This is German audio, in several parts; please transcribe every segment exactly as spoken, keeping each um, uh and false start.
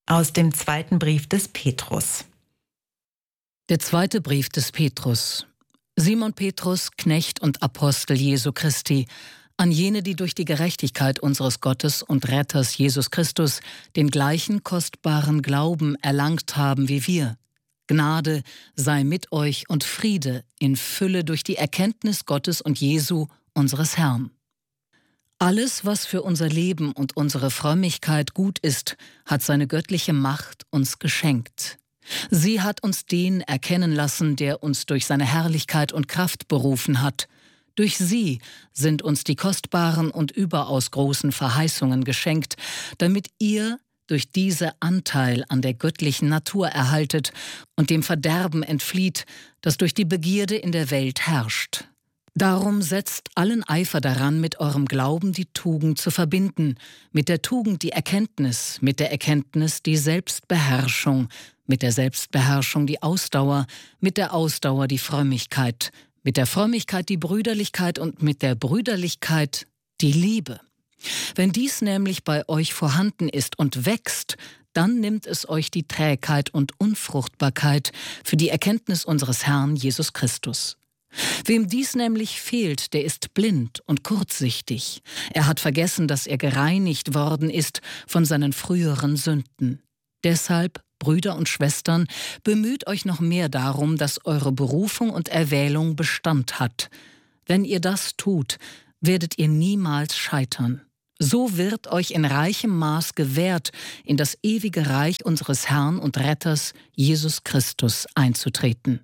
Aus dem zweiten Brief des Petrus. Der zweite Brief des Petrus. Simon Petrus, Knecht und Apostel Jesu Christi, an jene, die durch die Gerechtigkeit unseres Gottes und Retters Jesus Christus den gleichen kostbaren Glauben erlangt haben wie wir. Gnade sei mit euch und Friede in Fülle durch die Erkenntnis Gottes und Jesu, unseres Herrn. Alles, was für unser Leben und unsere Frömmigkeit gut ist, hat seine göttliche Macht uns geschenkt. Sie hat uns den erkennen lassen, der uns durch seine Herrlichkeit und Kraft berufen hat. Durch sie sind uns die kostbaren und überaus großen Verheißungen geschenkt, damit ihr durch diese Anteil an der göttlichen Natur erhaltet und dem Verderben entflieht, das durch die Begierde in der Welt herrscht. Darum setzt allen Eifer daran, mit eurem Glauben die Tugend zu verbinden, mit der Tugend die Erkenntnis, mit der Erkenntnis die Selbstbeherrschung, mit der Selbstbeherrschung die Ausdauer, mit der Ausdauer die Frömmigkeit, mit der Frömmigkeit die Brüderlichkeit und mit der Brüderlichkeit die Liebe. Wenn dies nämlich bei euch vorhanden ist und wächst, dann nimmt es euch die Trägheit und Unfruchtbarkeit für die Erkenntnis unseres Herrn Jesus Christus. Wem dies nämlich fehlt, der ist blind und kurzsichtig. Er hat vergessen, dass er gereinigt worden ist von seinen früheren Sünden. Deshalb, Brüder und Schwestern, bemüht euch noch mehr darum, dass eure Berufung und Erwählung Bestand hat. Wenn ihr das tut, werdet ihr niemals scheitern. So wird euch in reichem Maß gewährt, in das ewige Reich unseres Herrn und Retters Jesus Christus einzutreten.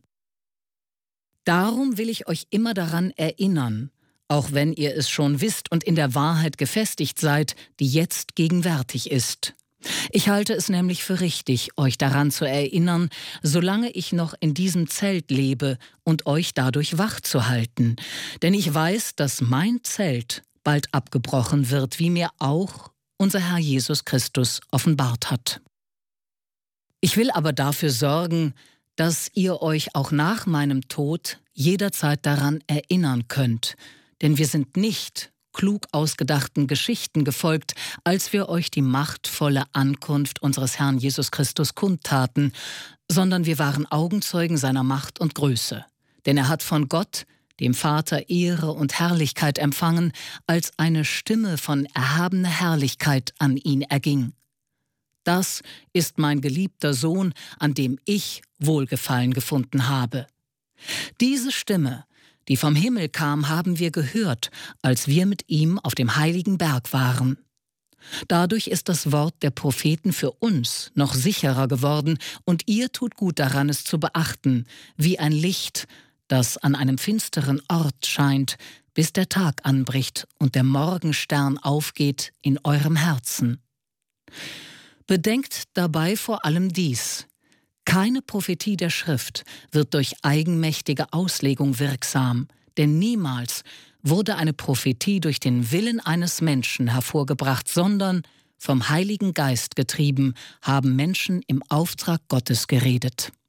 Darum will ich euch immer daran erinnern, auch wenn ihr es schon wisst und in der Wahrheit gefestigt seid, die jetzt gegenwärtig ist. Ich halte es nämlich für richtig, euch daran zu erinnern, solange ich noch in diesem Zelt lebe und euch dadurch wach zu halten. Denn ich weiß, dass mein Zelt bald abgebrochen wird, wie mir auch unser Herr Jesus Christus offenbart hat. Ich will aber dafür sorgen, dass ihr euch auch nach meinem Tod jederzeit daran erinnern könnt. Denn wir sind nicht klug ausgedachten Geschichten gefolgt, als wir euch die machtvolle Ankunft unseres Herrn Jesus Christus kundtaten, sondern wir waren Augenzeugen seiner Macht und Größe. Denn er hat von Gott, dem Vater, Ehre und Herrlichkeit empfangen, als eine Stimme von erhabener Herrlichkeit an ihn erging. Das ist mein geliebter Sohn, an dem ich Wohlgefallen gefunden habe. Diese Stimme, die vom Himmel kam, haben wir gehört, als wir mit ihm auf dem heiligen Berg waren. Dadurch ist das Wort der Propheten für uns noch sicherer geworden, und ihr tut gut daran, es zu beachten, wie ein Licht, das an einem finsteren Ort scheint, bis der Tag anbricht und der Morgenstern aufgeht in eurem Herzen. Bedenkt dabei vor allem dies: Keine Prophetie der Schrift wird durch eigenmächtige Auslegung wirksam, denn niemals wurde eine Prophetie durch den Willen eines Menschen hervorgebracht, sondern vom Heiligen Geist getrieben haben Menschen im Auftrag Gottes geredet.